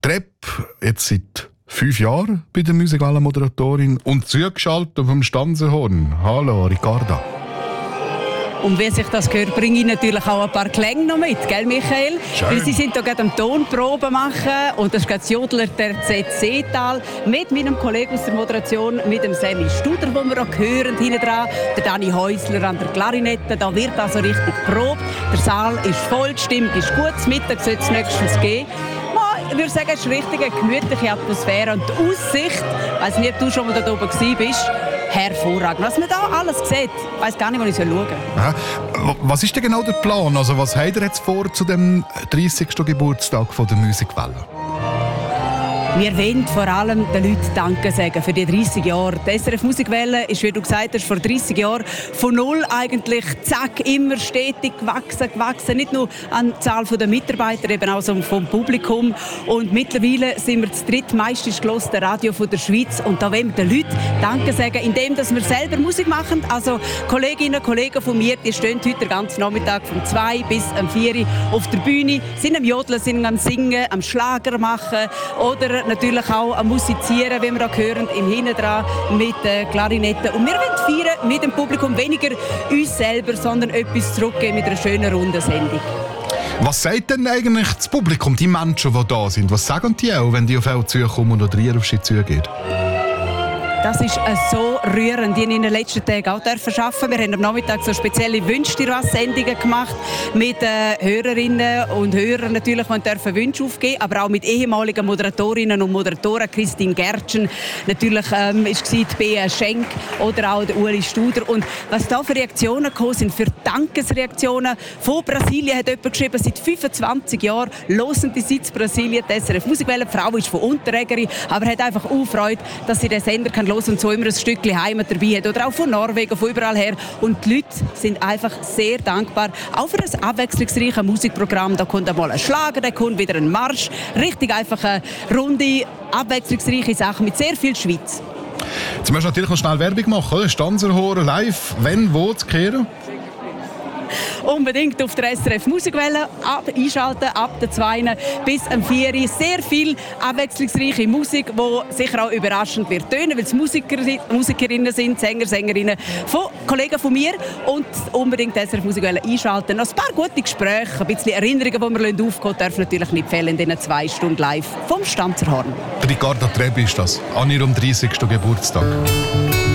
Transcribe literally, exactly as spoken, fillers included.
Trepp, jetzt seit fünf Jahren bei der Musikwelle-Moderatorin und zugeschaltet vom Stanzenhorn. Hallo, Ricarda. Und wie sich das gehört, bringe ich natürlich auch ein paar Klänge noch mit, gell Michael? Schön. Weil sie sind hier gerade am Tonproben machen und das ist gerade das Jodler der Z C-Tal mit meinem Kollegen aus der Moderation, mit dem Sammy Studer, den wir auch hören, hinten dran, der Dani Häusler an der Klarinette. Da wird also richtig geprobt. Der Saal ist voll, die Stimmung ist gut, das Mittag soll es nächstens gehen. Ich würde sagen, es ist eine richtig gemütliche Atmosphäre und die Aussicht, ich weiss nicht, ob du schon mal da oben gewesen bist, hervorragend. Was man da alles sieht, ich weiss gar nicht, wo ich schauen soll. Ja, was ist denn genau der Plan? Also, was habt ihr jetzt vor zu dem dreißigsten Geburtstag von der Musikwelle? Wir wollen vor allem den Leuten Danke sagen für die dreißig Jahre. Die S R F Musikwelle ist, wie du gesagt hast, vor dreißig Jahren von null eigentlich, zack, immer stetig gewachsen, gewachsen. Nicht nur an der Zahl der Mitarbeiter, eben auch vom Publikum. Und mittlerweile sind wir das drittmeistens gehörte Radio der Schweiz. Und da wollen wir den Leuten Danke sagen, indem wir selber Musik machen. Also Kolleginnen und Kollegen von mir, die stehen heute den ganzen Nachmittag von zwei bis vier Uhr auf der Bühne, sind am Jodeln, sind am Singen, am Schlager machen oder natürlich auch am Musizieren, wie wir auch hören, im Hinten dran mit äh, Klarinetten. Und wir wollen feiern mit dem Publikum, weniger uns selber, sondern etwas zurückgeben mit einer schönen, runden Sendung. Was sagt denn eigentlich das Publikum, die Menschen, die da sind? Was sagen die auch, wenn die auf euch zukommen oder ihr auf sie zugeht? Das ist äh, so rührend. Die haben in den letzten Tagen auch dürfen arbeiten. Wir haben am Nachmittag so spezielle «Wünsch dir was» Sendungen gemacht mit äh, Hörerinnen und Hörern natürlich, die dürfen Wünsche aufgeben, aber auch mit ehemaligen Moderatorinnen und Moderatoren. Christine Gertschen, natürlich ähm, ist die Bea Schenk oder auch der Uli Studer. Und was da für Reaktionen gekommen sind, für Dankesreaktionen. Von Brasilien hat jemand geschrieben, seit fünfundzwanzig Jahren hören die seit Brasilien die S R F Musikwelle. Die Frau ist von Unterregeri, aber hat einfach auch Freude, dass sie den Sender kann und so immer ein Stückchen Heimat dabei hat. Oder auch von Norwegen, von überall her. Und die Leute sind einfach sehr dankbar. Auch für ein abwechslungsreiches Musikprogramm. Da kommt einmal ein Schlager, da kommt wieder ein Marsch. Richtig einfach eine runde, abwechslungsreiche Sache mit sehr viel Schweiz. Jetzt müssen wir natürlich noch schnell Werbung machen, oder? Stanzenhorn live, wenn, wo zu kehren? Unbedingt auf der S R F Musikwelle ab, einschalten, ab der zwei bis am vier. Sehr viel abwechslungsreiche Musik, die sicher auch überraschend wird tönen, weil es Musiker, Musikerinnen sind, Sänger, Sängerinnen von Kollegen von mir. Und unbedingt die S R F Musikwelle einschalten. Noch ein paar gute Gespräche, ein bisschen Erinnerungen, die wir aufgehen dürfen natürlich nicht fehlen in diesen zwei Stunden live vom Stanzerhorn. Ricarda Trepp ist das, an ihrem dreißigsten Geburtstag.